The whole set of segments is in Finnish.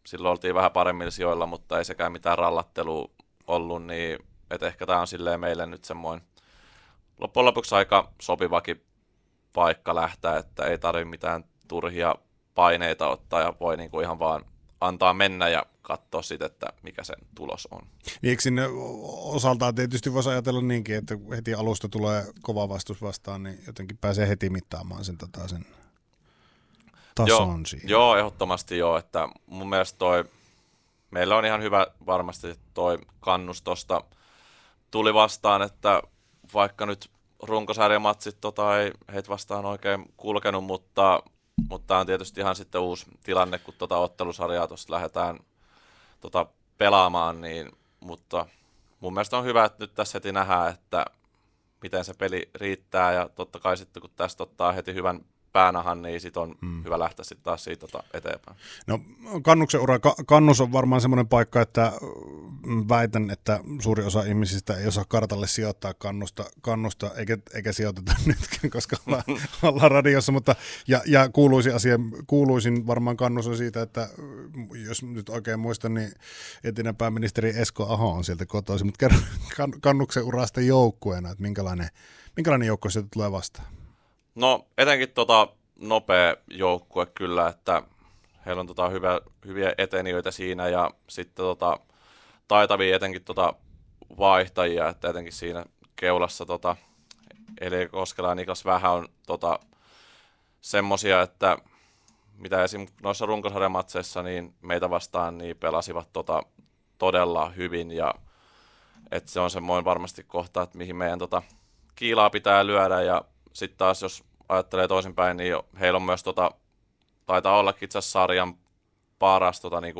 silloin oltiin vähän paremmilla sijoilla, mutta ei sekään mitään rallattelua ollut, niin että ehkä tämä on silleen meille nyt semmoinen loppujen lopuksi aika sopivakin paikka lähteä, että ei tarvitse mitään turhia paineita ottaa ja voi niinku ihan vaan antaa mennä ja katsoa sitten, että mikä sen tulos on. Eikö sinne osaltaan tietysti voisi ajatella niinkin, että heti alusta tulee kova vastus vastaan, niin jotenkin pääsee heti mittaamaan sen tason siihen. Joo, ehdottomasti joo, että mun mielestä meillä on ihan hyvä varmasti toi kannus tosta tuli vastaan, että vaikka nyt runkosarjamatsit ei heitä vastaan oikein kulkenut, mutta tämä on tietysti ihan sitten uusi tilanne, kun ottelusarjaa tuosta lähdetään pelaamaan, niin, mutta mun mielestä on hyvä, että nyt tässä heti nähdään, että miten se peli riittää, ja totta kai sitten kun tästä ottaa heti hyvän päänahan, niin sit on hyvä lähteä sitten taas siitä eteenpäin. No Kannuksen ura, Kannus on varmaan semmoinen paikka, väitän, että suuri osa ihmisistä ei osaa kartalle sijoittaa kannusta eikä sijoiteta nytkään, koska ollaan radiossa, mutta ja kuuluisin varmaan Kannus on siitä, että jos nyt oikein muistan, niin entinen pääministeri Esko Aho on sieltä kotoisin, mutta kerro Kannuksen urasta joukkueena, että minkälainen joukkue sieltä tulee vastaan? No etenkin nopea joukkue kyllä, että heillä on hyviä etenijöitä siinä ja sitten taitavia etenkin vaihtajia, että etenkin siinä keulassa Eli Koskela ja Niklas Vähä on semmosia, että mitä esim. Noissa runkosarjamatseissa niin meitä vastaan niin pelasivat todella hyvin ja että se on semmoinen varmasti kohta, että mihin meidän kiilaa pitää lyödä ja sitten taas jos ajattelee toisinpäin, niin heillä on myös taitaa ollakin itse asiassa sarjan paras niinku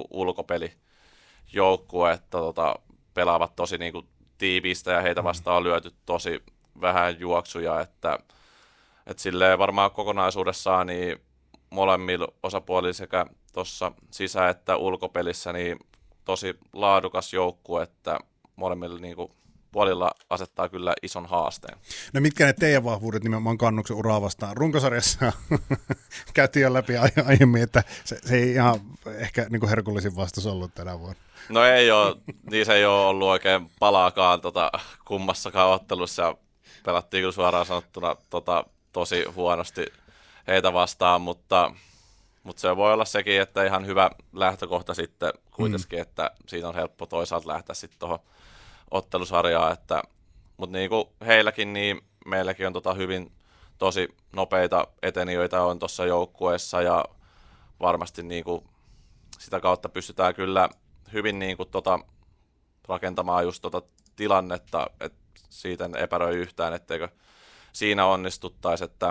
ulkopelijoukkue, että pelaavat tosi niinku tiiviistä ja heitä vastaan on lyöty tosi vähän juoksuja, että silleen varmaan kokonaisuudessaan niin molemmilla osapuolilla sekä tuossa sisä- että ulkopelissä niin tosi laadukas joukkue, että molemmilla niinku puolilla asettaa kyllä ison haasteen. No mitkä ne teidän vahvuudet nimenomaan Kannuksen uraa vastaan? Runkosarjassa käytiin jo läpi aiemmin, että se ei ihan ehkä niin kuin herkullisin vastus ollut tänä vuonna. No ei ole, niin se ei ole ollut oikein palaakaan kummassakaan ottelussa ja pelattiin kyllä suoraan sanottuna tosi huonosti heitä vastaan, mutta se voi olla sekin, että ihan hyvä lähtökohta sitten kuitenkin, että siitä on helppo toisaalta lähteä sitten tuohon ottelusarjaa, mutta niin kuin heilläkin, niin meilläkin on hyvin tosi nopeita etenijöitä on tuossa joukkueessa ja varmasti niin kuin sitä kautta pystytään kyllä hyvin niin kuin rakentamaan just tilannetta, että siitä en epäröi yhtään, etteikö siinä onnistuttaisi, että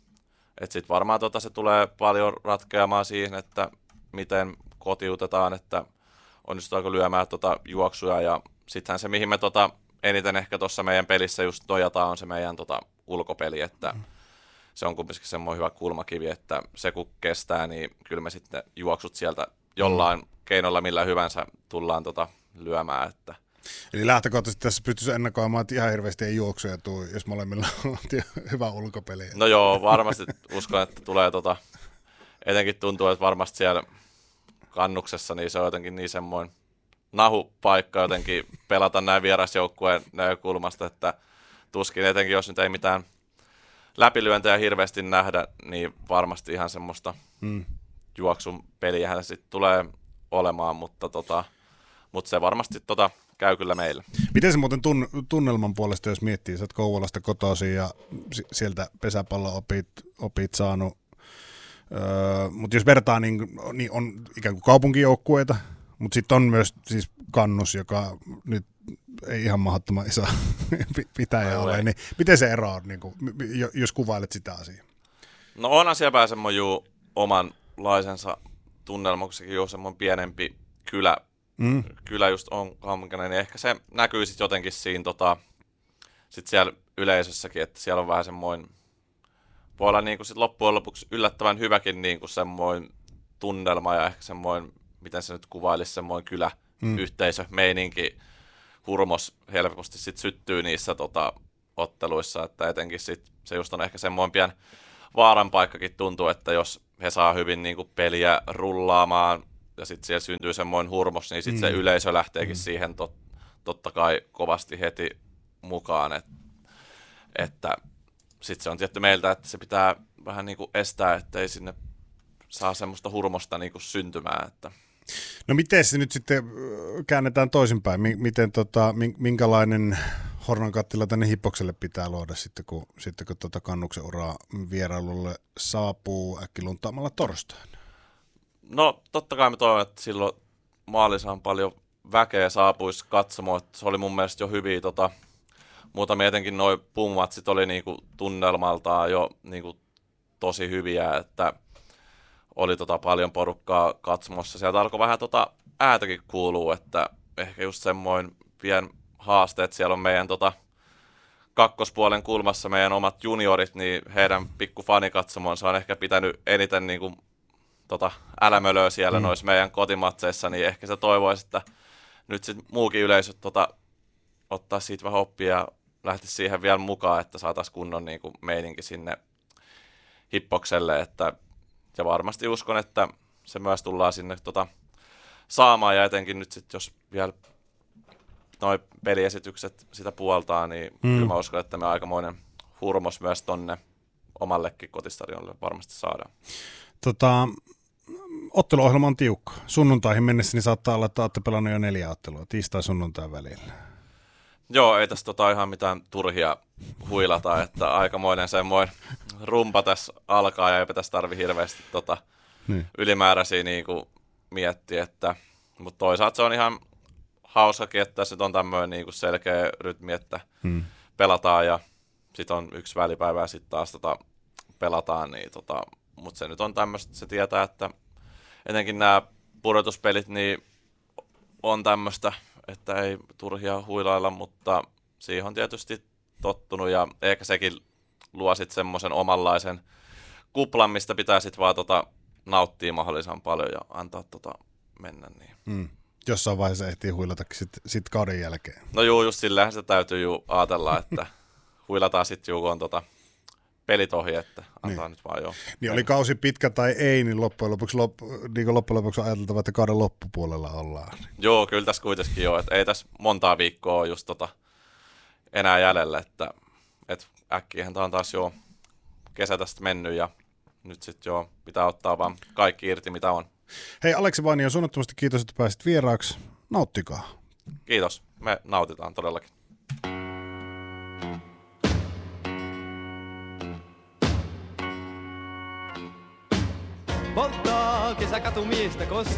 sitten varmaan se tulee paljon ratkeamaan siihen, että miten kotiutetaan, että onnistutaanko lyömään juoksuja ja sittenhän se, mihin me eniten ehkä tuossa meidän pelissä just nojataan, on se meidän ulkopeli, että se on kumminkin semmoinen hyvä kulmakivi, että se kun kestää, niin kyllä me sitten juoksut sieltä jollain keinolla millä hyvänsä tullaan lyömään. Että. Eli lähtökohtaisesti tässä pystyisi ennakoimaan, että ihan hirveästi ei juoksuja tule, jos molemmilla on hyvä ulkopeli. No joo, varmasti uskon, että tulee etenkin tuntuu, että varmasti siellä Kannuksessa, niin se on jotenkin niin semmoinen nahupaikka jotenkin pelata näin vierasjoukkueen näkökulmasta, että tuskin etenkin jos nyt ei mitään läpilyöntejä hirveästi nähdä, niin varmasti ihan semmoista juoksun peliähän sitten tulee olemaan, mutta se varmasti käy kyllä meille. Miten se muuten tunnelman puolesta, jos miettii, sä oot Kouvolasta kotoisin ja sieltä pesäpallo opit saanut, mutta jos vertaa, niin on ikään kuin kaupunkijoukkueita, mutta sitten on myös siis Kannus, joka nyt ei ihan mahdottoman iso pitäjä ole, niin miten se eroaa, niin kuin, jos kuvailet sitä asiaa? No onhan siellä vähän semmoinen omanlaisensa tunnelma, kun sekin on semmoinen pienempi kylä just on kaupunkinen, niin ehkä se näkyy sitten jotenkin siinä sit siellä yleisössäkin, että siellä on vähän semmoinen, voi olla niinku sit loppujen lopuksi yllättävän hyväkin niinku semmoinen tunnelma ja ehkä semmoinen, miten se nyt kuvailisi, semmoinen kyläyhteisömeininki hurmos helposti sit syttyy niissä otteluissa, että etenkin sit se just on ehkä semmoinen pian vaaran paikkakin tuntuu, että jos he saa hyvin niinku peliä rullaamaan ja sitten siellä syntyy semmoinen hurmos, niin sitten se yleisö lähteekin siihen totta kai kovasti heti mukaan, että sitten se on tietty meiltä, että se pitää vähän niin kuin estää, ettei sinne saa semmoista hurmosta niin kuin syntymään. Että. No miten se nyt sitten käännetään toisinpäin? Miten minkälainen hornankattila tänne Hippokselle pitää luoda sitten, kun Kannuksen uraa vierailulle saapuu äkkiluntaamalla torstaina? No totta kai me toivon, että silloin maalisaan paljon väkeä saapuisi katsomaan. Se oli mun mielestä jo hyviä, muutamia etenkin noi pummatsit oli niinku tunnelmaltaan jo niinku tosi hyviä, että oli paljon porukkaa katsomassa. Sieltä alkoi vähän äätäkin kuuluu, että ehkä just semmoinen pien haaste, että siellä on meidän kakkospuolen kulmassa meidän omat juniorit, niin heidän pikku fanikatsomonsa on ehkä pitänyt eniten niinku älämölöä siellä noissa meidän kotimatseissa, niin ehkä se toivoisi, että nyt sitten muukin yleisö ottaa siitä vähän oppia ja lähtisi siihen vielä mukaan, että saataisiin kunnon niinku meininki sinne Hippokselle, ja varmasti uskon, että se myös tullaan sinne saamaan, ja etenkin nyt sitten, jos vielä noi peliesitykset sitä puoltaa, niin kyllä mä uskon, että me aikamoinen hurmos myös tonne omallekin kotistadionille varmasti saadaan. Otteluohjelma on tiukka. Sunnuntaihin mennessä niin saattaa olla, että olette pelannut jo 4 ottelua, tiistai sunnuntain välillä. Joo, ei tässä ihan mitään turhia huilata, että aikamoinen semmoinen rumpa tässä alkaa ja eipä tässä tarvi hirveästi ylimääräisiä niinku miettiä, mutta toisaalta se on ihan hauskakin, että tässä nyt on tämmöinen niinku selkeä rytmi, että pelataan ja sitten on yksi välipäivä ja sitten taas pelataan, niin mutta se nyt on tämmöistä, se tietää, että etenkin nämä pudotuspelit niin on tämmöistä, että ei turhia huilailla, mutta siihen on tietysti tottunut ja ehkä sekin luo sitten semmoisen omanlaisen kuplan, mistä pitää sitten vaan nauttia mahdollisimman paljon ja antaa mennä. Niin. Jossain vaiheessa ehtii huilatakin sit kauden jälkeen. No juu, just sillähän se täytyy ajatella, että huilataan sitten kun on pelit ohi, että antaa nyt vaan joo. Niin oli kausi pitkä tai ei, niin loppujen lopuksi on ajateltava, että kauden loppupuolella ollaan. Joo, kyllä tässä kuitenkin joo, että ei tässä montaa viikkoa ole just enää jäljellä, että äkkiähän tämä on taas jo kesä tästä mennyt ja nyt sitten joo, pitää ottaa vaan kaikki irti mitä on. Hei Aleksi Vainio, suunnattomasti kiitos, että pääsit vieraaksi. Nauttikaa. Kiitos, me nautitaan todellakin. Polttaa kesäkatumiestä koska